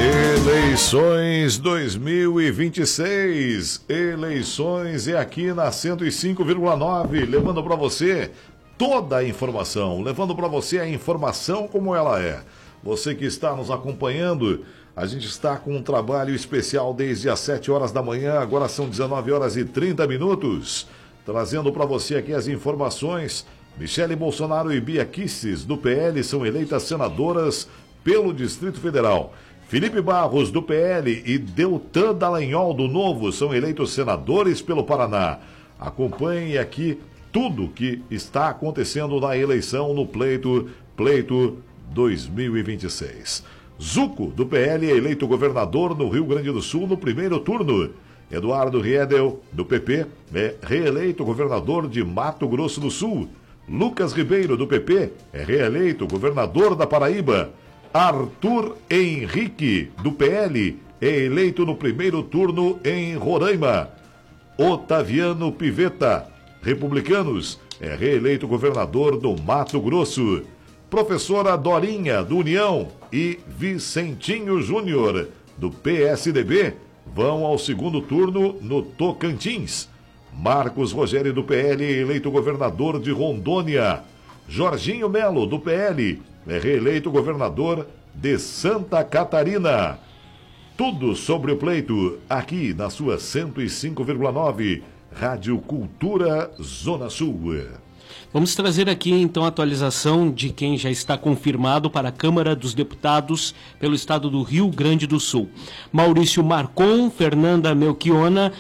Eleições 2026. Eleições é aqui na 105,9, levando para você toda a informação, levando para você a informação como ela é. Você que está nos acompanhando, a gente está com um trabalho especial desde as 7 horas da manhã, agora são 19 horas e 30 minutos, trazendo para você aqui as informações. Michele Bolsonaro e Bia Kicis, do PL, são eleitas senadoras pelo Distrito Federal. Felipe Barros, do PL, e Deltan Dallagnol, do Novo, são eleitos senadores pelo Paraná. Acompanhe aqui tudo que está acontecendo na eleição no pleito 2026. Zuco, do PL, é eleito governador no Rio Grande do Sul no primeiro turno. Eduardo Riedel, do PP, é reeleito governador de Mato Grosso do Sul. Lucas Ribeiro, do PP, é reeleito governador da Paraíba. Arthur Henrique, do PL, é eleito no primeiro turno em Roraima. Otaviano Pivetta, Republicanos, é reeleito governador do Mato Grosso. Professora Dorinha, do União, e Vicentinho Júnior, do PSDB, vão ao segundo turno no Tocantins. Marcos Rogério, do PL, eleito governador de Rondônia. Jorginho Melo, do PL, é reeleito governador de Santa Catarina. Tudo sobre o pleito aqui na sua 105,9, Rádio Cultura Zona Sul. Vamos trazer aqui, então, a atualização de quem já está confirmado para a Câmara dos Deputados pelo estado do Rio Grande do Sul. Maurício Marcon, Fernanda Melchiona,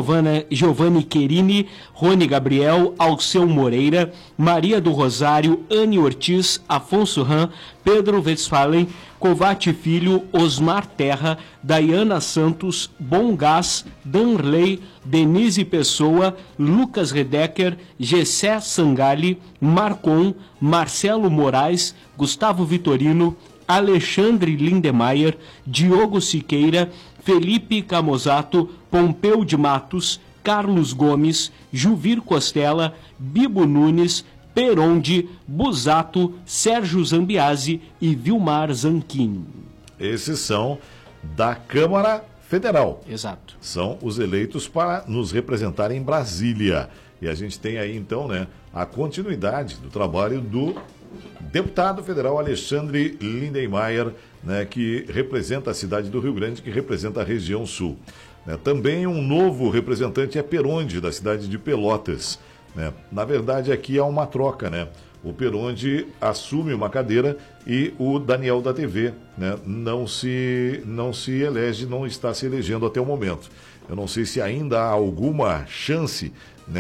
Giovanni Querini, Rony Gabriel, Alceu Moreira, Maria do Rosário, Anne Ortiz, Afonso Ram, Pedro Westphalen, Covate Filho, Osmar Terra, Dayana Santos, Bom Gás, Danley, Denise Pessoa, Lucas Redecker, Gessé Sangali, Marcon, Marcelo Moraes, Gustavo Vitorino, Alexandre Lindemeyer, Diogo Siqueira, Felipe Camozato, Pompeu de Matos, Carlos Gomes, Juvir Costela, Bibo Nunes, Peronde, Busato, Sérgio Zambiase e Vilmar Zanquim. Esses são da Câmara Federal. Exato. São os eleitos para nos representar em Brasília. E a gente tem aí, então, a continuidade do trabalho do deputado federal Alexandre Lindemeyer, que representa a cidade do Rio Grande, que representa a região sul. Também um novo representante é Peronde, da cidade de Pelotas. Na verdade, aqui há uma troca, O Peronde assume uma cadeira e o Daniel da TV não se elege, não está se elegendo até o momento. Eu não sei se ainda há alguma chance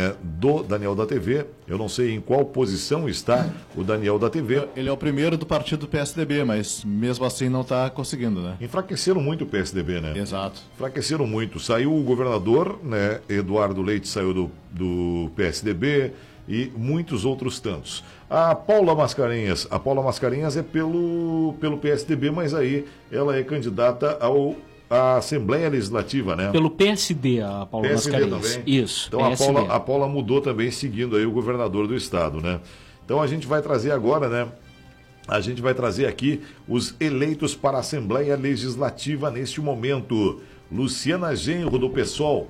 do Daniel da TV. Eu não sei em qual posição está o Daniel da TV. Ele é o primeiro do partido PSDB, mas mesmo assim não está conseguindo, Enfraqueceram muito o PSDB, Exato. Enfraqueceram muito. Saiu o governador, Eduardo Leite saiu do PSDB e muitos outros tantos. A Paula Mascarenhas é pelo PSDB, mas aí ela é candidata à Assembleia Legislativa, Pelo PSD, a Paula Mascarenhas. Também. Isso. Então a Paula mudou também, seguindo aí o governador do estado, Então a gente vai trazer agora, A gente vai trazer aqui os eleitos para a Assembleia Legislativa neste momento. Luciana Genro, do PSOL.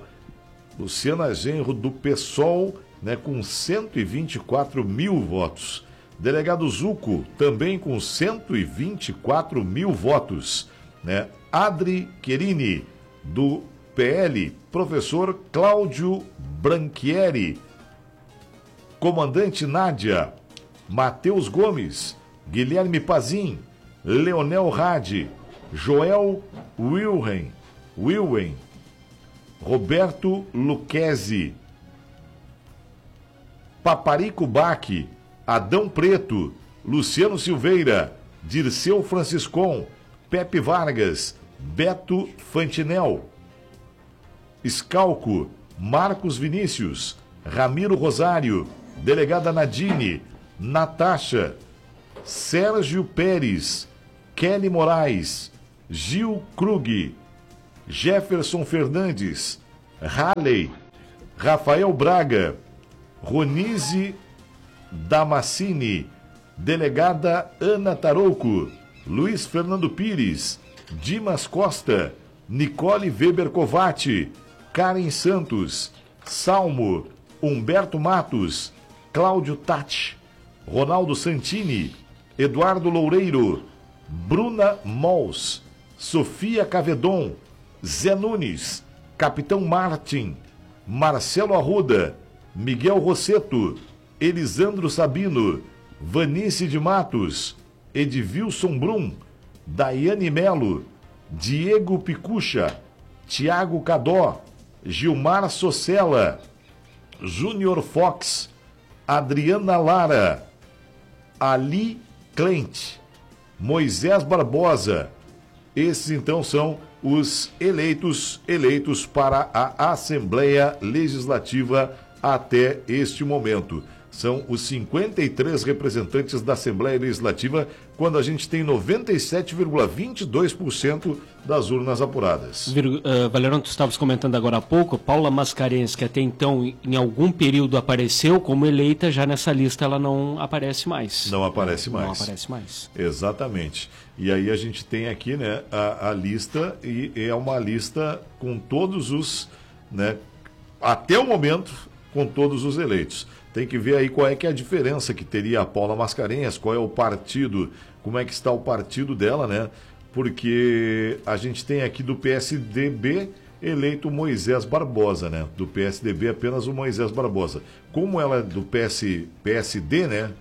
Com 124 mil votos. Delegado Zuco, também com 124 mil votos. Adri Querini, do PL. Professor Cláudio Branchieri. Comandante Nádia. Matheus Gomes. Guilherme Pazin. Leonel Rade. Joel Wilwen. Roberto Luquezzi. Paparico Baque, Adão Preto, Luciano Silveira, Dirceu Franciscon, Pepe Vargas, Beto Fantinel, Scalco, Marcos Vinícius, Ramiro Rosário, Delegada Nadine, Natasha, Sérgio Pérez, Kelly Moraes, Gil Krug, Jefferson Fernandes, Halley, Rafael Braga, Ronise Damascini, Delegada Ana Tarouco, Luiz Fernando Pires, Dimas Costa, Nicole Weber Covatti, Karen Santos, Salmo, Humberto Matos, Cláudio Tati, Ronaldo Santini, Eduardo Loureiro, Bruna Mols, Sofia Cavedon, Zé Nunes, Capitão Martin, Marcelo Arruda, Miguel Rosseto, Elisandro Sabino, Vanice de Matos, Edvilson Brum, Daiane Melo, Diego Picucha, Tiago Cadó, Gilmar Socella, Júnior Fox, Adriana Lara, Ali Clent, Moisés Barbosa. Esses então são os eleitos para a Assembleia Legislativa até este momento. São os 53 representantes da Assembleia Legislativa, quando a gente tem 97,22% das urnas apuradas. Valerão, tu estavas comentando agora há pouco, Paula Mascarenhas, que até então em algum período apareceu como eleita, já nessa lista ela não aparece mais. Não aparece mais. Não aparece mais. Exatamente. E aí a gente tem aqui, né, a lista, e é uma lista com todos os, né, até o momento, com todos os eleitos. Tem que ver aí qual é que é a diferença que teria a Paula Mascarenhas, qual é o partido, como é que está o partido dela, né? Porque a gente tem aqui do PSDB eleito Moisés Barbosa, né? Do PSDB apenas o Moisés Barbosa. Como ela é do PSD, né?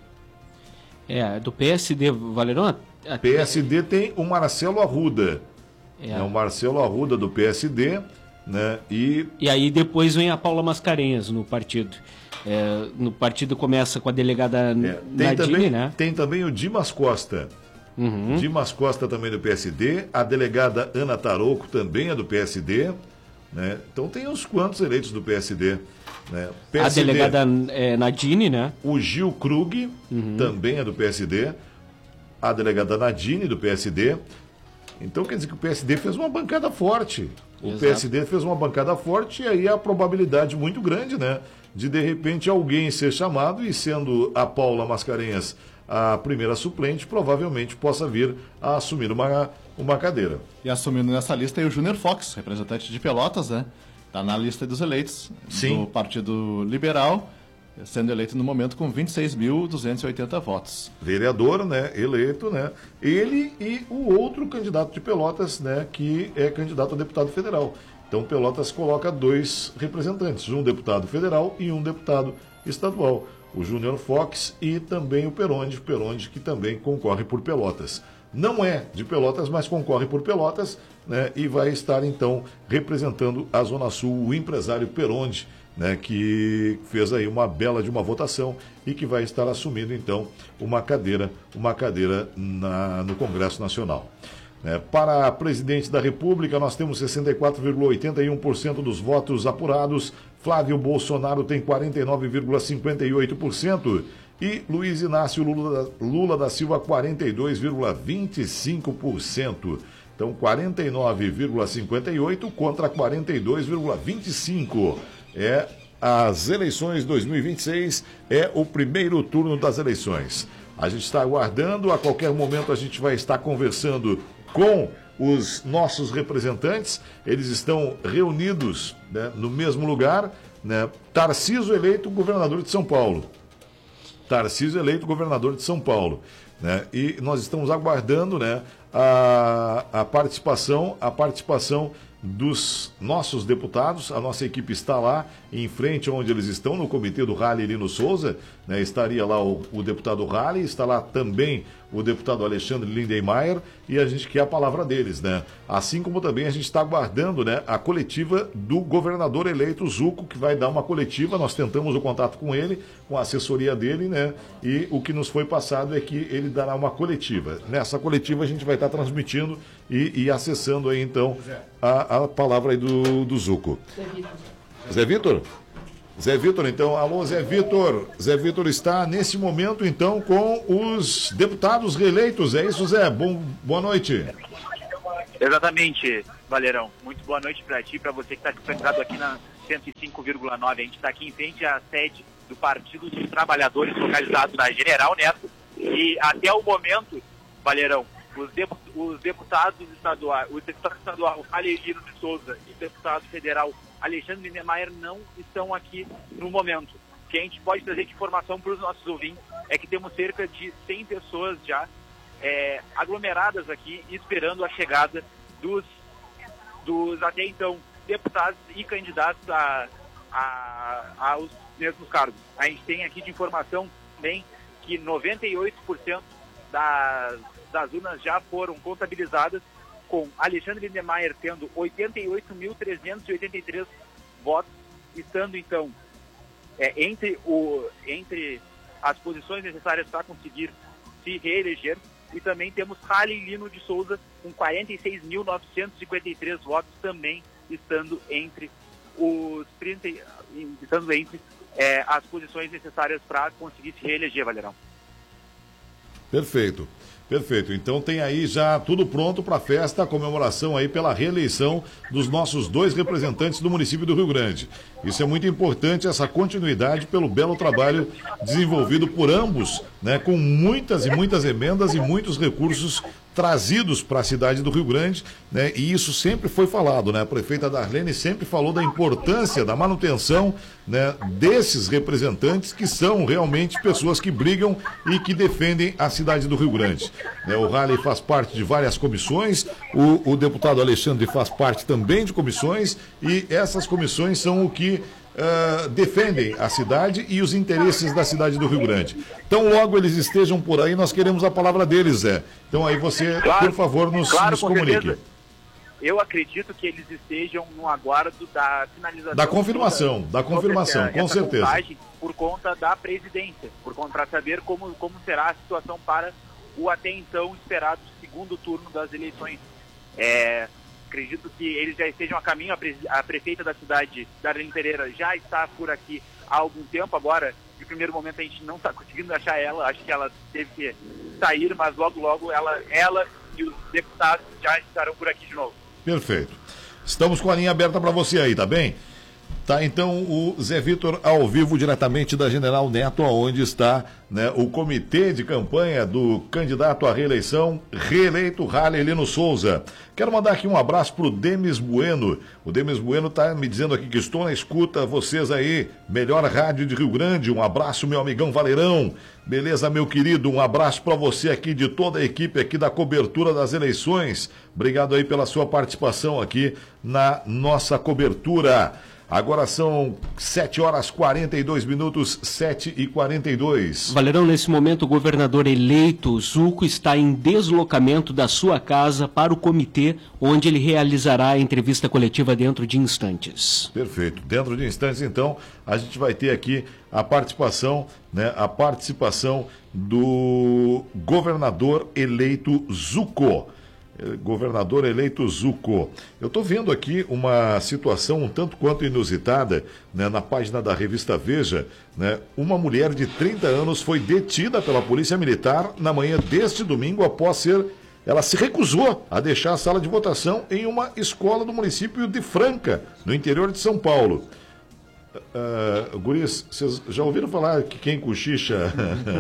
É, do PSD, Valerão... PSD tem o Marcelo Arruda. É o Marcelo Arruda do PSD, né? E aí depois vem a Paula Mascarenhas no partido. No partido começa com a delegada Nadine, também, né? Tem também o Dimas Costa. Dimas Costa também do PSD. A delegada Ana Tarouco também é do PSD. Né? Então tem uns quantos eleitos do PSD. Né? A delegada Nadine, né? O Gil Krug também é do PSD. A delegada Nadine do PSD. Então quer dizer que o PSD fez uma bancada forte. O PSD fez uma bancada forte e aí a probabilidade muito grande, né? De repente alguém ser chamado e sendo a Paula Mascarenhas a primeira suplente, provavelmente possa vir a assumir uma cadeira. E assumindo nessa lista aí o Júnior Fox, representante de Pelotas, né? Está na lista dos eleitos do Partido Liberal, sendo eleito no momento com 26.280 votos. Vereador, né? Eleito, né? Ele e o outro candidato de Pelotas, né? Que é candidato a deputado federal. Então Pelotas coloca 2 representantes, um deputado federal e um deputado estadual. O Júnior Fox e também o Peronde que também concorre por Pelotas. Não é de Pelotas, mas concorre por Pelotas, né? E vai estar então representando a Zona Sul o empresário Peronde, né, que fez aí uma bela de uma votação e que vai estar assumindo então uma cadeira no Congresso Nacional. Para presidente da República, nós temos 64,81% dos votos apurados, Flávio Bolsonaro tem 49,58% e Luiz Inácio Lula da Silva 42,25%. Então 49,58% contra 42,25%. As eleições 2026 é o primeiro turno das eleições. A gente está aguardando, a qualquer momento a gente vai estar conversando com os nossos representantes. Eles estão reunidos, né, no mesmo lugar, né? Tarcísio eleito governador de São Paulo. Né? E nós estamos aguardando, né, a participação dos nossos deputados. A nossa equipe está lá em frente onde eles estão, no comitê do Rally Lino Souza, né? Estaria lá o deputado Rally, está lá também o deputado Alexandre Lindenmayer, e a gente quer a palavra deles, né? Assim como também a gente está aguardando, né, a coletiva do governador eleito Zuco, que vai dar uma coletiva. Nós tentamos o contato com ele, com a assessoria dele, né? E o que nos foi passado é que ele dará uma coletiva. Nessa coletiva a gente vai estar transmitindo e acessando aí então a palavra aí do Zuco. Zé Vitor? Zé Vitor, então, alô Zé Vitor. Zé Vitor está nesse momento, então, com os deputados reeleitos. É isso, Zé? Boa noite. Exatamente, Valerão. Muito boa noite para ti, para você que está concentrado aqui na 105,9. A gente está aqui em frente à sede do Partido dos Trabalhadores, localizado na General Neto. E até o momento, Valerão, os deputados estaduais, o deputado estadual Alelino de Souza e o deputado federal Alexandre Lindemeyer não estão aqui no momento. O que a gente pode trazer de informação para os nossos ouvintes é que temos cerca de 100 pessoas já aglomeradas aqui, esperando a chegada dos até então deputados e candidatos aos mesmos cargos. A gente tem aqui de informação também que 98% das urnas já foram contabilizadas, com Alexandre Lindemeyer tendo 88.383 votos, estando então entre as posições necessárias para conseguir se reeleger. E também temos Alelino de Souza com 46.953 votos, também estando entre as posições necessárias para conseguir se reeleger, Valerão. Perfeito. Perfeito. Então tem aí já tudo pronto para a festa, a comemoração aí pela reeleição dos nossos 2 representantes do município do Rio Grande. Isso é muito importante, essa continuidade pelo belo trabalho desenvolvido por ambos, né, com muitas e muitas emendas e muitos recursos trazidos para a cidade do Rio Grande, né, e isso sempre foi falado, né, a prefeita Darlene sempre falou da importância da manutenção, né, desses representantes que são realmente pessoas que brigam e que defendem a cidade do Rio Grande. O Halley faz parte de várias comissões, o deputado Alexandre faz parte também de comissões, e essas comissões são o que defendem a cidade e os interesses da cidade do Rio Grande. Então, logo eles estejam por aí, nós queremos a palavra deles, Zé. Então, aí você, por favor, nos comunique. Certeza. Eu acredito que eles estejam no aguardo da finalização. Da confirmação, com certeza. Por conta da presidência, para saber como será a situação para o até então esperado segundo turno das eleições. Acredito que eles já estejam a caminho. A prefeita da cidade, Darlene Pereira, já está por aqui há algum tempo. Agora, de primeiro momento, a gente não está conseguindo achar ela. Acho que ela teve que sair, mas logo ela e os deputados já estarão por aqui de novo. Perfeito. Estamos com a linha aberta para você aí, tá bem? Tá, então o Zé Vitor ao vivo diretamente da General Neto, onde está, né, o comitê de campanha do candidato à reeleição, reeleito Alelino Souza. Quero mandar aqui um abraço para o Demis Bueno. O Demis Bueno está me dizendo aqui que estou na escuta, vocês aí, melhor rádio de Rio Grande. Um abraço, meu amigão Valerão. Beleza, meu querido, um abraço para você aqui de toda a equipe aqui da cobertura das eleições. Obrigado aí pela sua participação aqui na nossa cobertura. Agora são 7h42, 7h42. Valerão, nesse momento o governador eleito Zuco está em deslocamento da sua casa para o comitê, onde ele realizará a entrevista coletiva dentro de instantes. Perfeito. Dentro de instantes, então, a gente vai ter aqui a participação, né, do governador eleito Zuco. Governador eleito Zuco. Eu estou vendo aqui uma situação um tanto quanto inusitada, né, na página da revista Veja, né, uma mulher de 30 anos foi detida pela Polícia Militar na manhã deste domingo ela se recusou a deixar a sala de votação em uma escola do município de Franca, no interior de São Paulo. Guris, vocês já ouviram falar que quem cochicha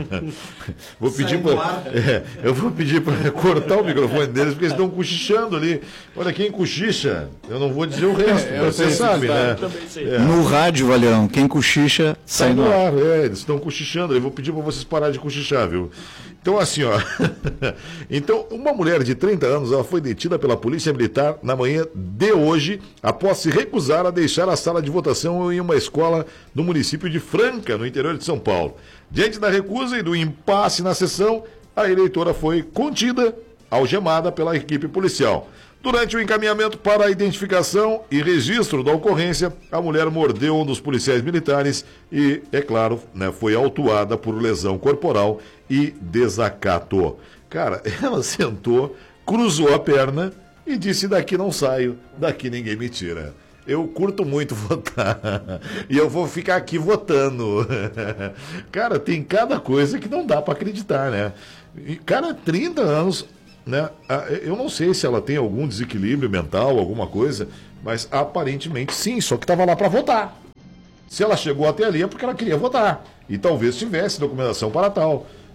eu vou pedir para cortar o microfone deles, porque eles estão cochichando ali. Olha, quem cochicha, eu não vou dizer o resto, você sabe, né? No rádio, Valerão, quem cochicha sai no ar. Eles estão cochichando, eu vou pedir para vocês pararem de cochichar, viu? Então, assim, então, uma mulher de 30 anos, ela foi detida pela Polícia Militar na manhã de hoje, após se recusar a deixar a sala de votação em uma escola do município de Franca, no interior de São Paulo. Diante da recusa e do impasse na sessão, a eleitora foi contida, algemada pela equipe policial. Durante o encaminhamento para a identificação e registro da ocorrência, a mulher mordeu um dos policiais militares e, é claro, né, foi autuada por lesão corporal e desacato. Cara, ela sentou, cruzou a perna e disse: daqui não saio, daqui ninguém me tira. Eu curto muito votar e eu vou ficar aqui votando. Cara, tem cada coisa que não dá para acreditar, né? E, cara, 30 anos... né? Eu não sei se ela tem algum desequilíbrio mental, alguma coisa, mas aparentemente sim, só que estava lá para votar. Se ela chegou até ali é porque ela queria votar. E talvez tivesse documentação para tal.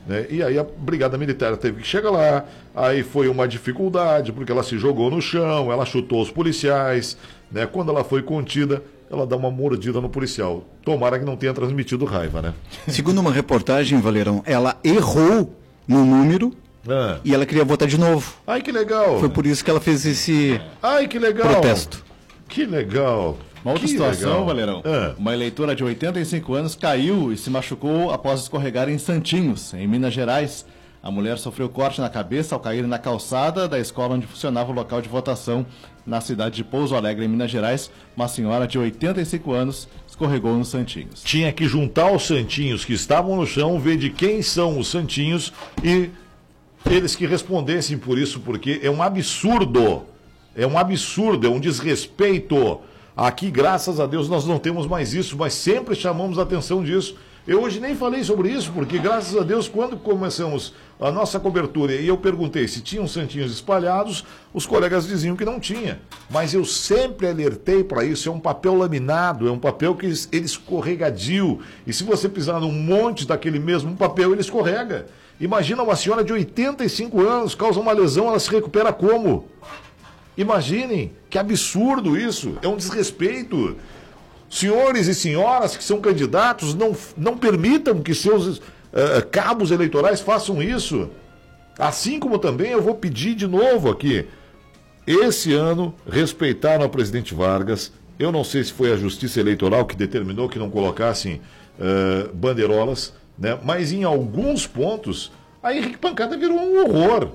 né? E aí a Brigada Militar teve que chegar lá, aí foi uma dificuldade, porque ela se jogou no chão, ela chutou os policiais, né? Quando ela foi contida, ela dá uma mordida no policial. Tomara que não tenha transmitido raiva, né? Segundo uma reportagem, Valerão, ela errou no número e ela queria votar de novo. Ai, que legal! Foi por isso que ela fez esse que legal! Protesto. Que legal! Uma outra que situação, legal. Valerão. Uma eleitora de 85 anos caiu e se machucou após escorregar em Santinhos, em Minas Gerais. A mulher sofreu corte na cabeça ao cair na calçada da escola onde funcionava o local de votação na cidade de Pouso Alegre, em Minas Gerais. Uma senhora de 85 anos escorregou nos Santinhos. Tinha que juntar os santinhos que estavam no chão, ver de quem são os santinhos e eles que respondessem por isso, porque é um absurdo. É um absurdo, é um desrespeito. Aqui, graças a Deus, nós não temos mais isso, mas sempre chamamos a atenção disso. Eu hoje nem falei sobre isso, porque graças a Deus, quando começamos a nossa cobertura e eu perguntei se tinham santinhos espalhados, os colegas diziam que não tinha. Mas eu sempre alertei para isso, é um papel laminado, é um papel que ele escorregadio. E se você pisar num monte daquele mesmo papel, ele escorrega. Imagina uma senhora de 85 anos, causa uma lesão, ela se recupera como? Imaginem, que absurdo isso, é um desrespeito. Senhores e senhoras que são candidatos, não permitam que seus cabos eleitorais façam isso. Assim como também eu vou pedir de novo aqui. Esse ano, respeitaram a presidente Vargas. Eu não sei se foi a Justiça Eleitoral que determinou que não colocassem bandeirolas, né? Mas em alguns pontos, a Henrique Pancada virou um horror.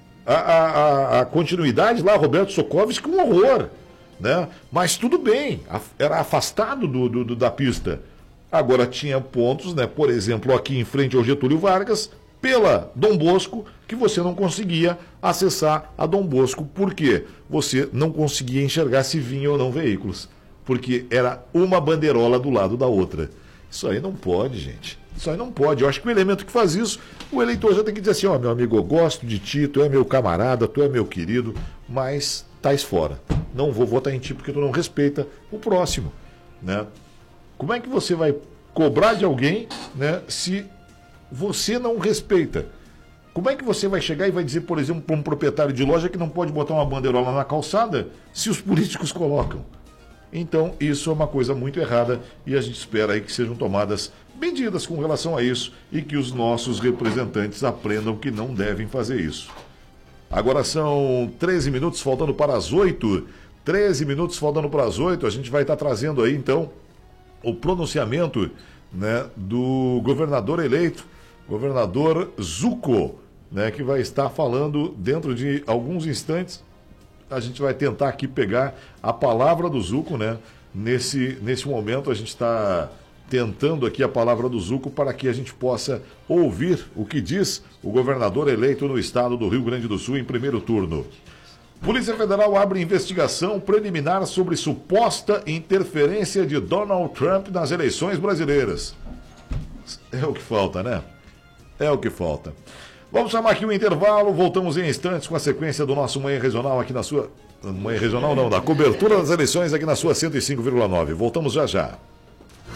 A continuidade lá, Roberto Sokovski, um horror. Né? Mas tudo bem, era afastado da pista. Agora tinha pontos, né? Por exemplo, aqui em frente ao Getúlio Vargas, pela Dom Bosco, que você não conseguia acessar a Dom Bosco. Por quê? Você não conseguia enxergar se vinham ou não veículos. Porque era uma bandeirola do lado da outra. Isso aí não pode, gente. Isso aí não pode. Eu acho que o elemento que faz isso, o eleitor já tem que dizer assim, meu amigo, eu gosto de ti, tu é meu camarada, tu é meu querido, mas tais fora. Não vou votar em ti porque tu não respeita o próximo, né? Como é que você vai cobrar de alguém, né, se você não respeita? Como é que você vai chegar e vai dizer, por exemplo, para um proprietário de loja que não pode botar uma bandeirola na calçada se os políticos colocam? Então, isso é uma coisa muito errada e a gente espera aí que sejam tomadas medidas com relação a isso e que os nossos representantes aprendam que não devem fazer isso. Agora são 13 minutos faltando para as 8. 13 minutos faltando para as 8. A gente vai estar trazendo aí, então, o pronunciamento, né, do governador eleito, governador Zucco, né, que vai estar falando dentro de alguns instantes. A gente vai tentar aqui pegar a palavra do Zucco, né? Nesse momento a gente está tentando aqui a palavra do Zucco para que a gente possa ouvir o que diz o governador eleito no estado do Rio Grande do Sul em primeiro turno. Polícia Federal abre investigação preliminar sobre suposta interferência de Donald Trump nas eleições brasileiras. É o que falta, né? É o que falta. Vamos chamar aqui o intervalo, voltamos em instantes com a sequência do nosso Manhã Regional aqui na sua... Manhã Regional não, da cobertura das eleições aqui na sua 105,9. Voltamos já já.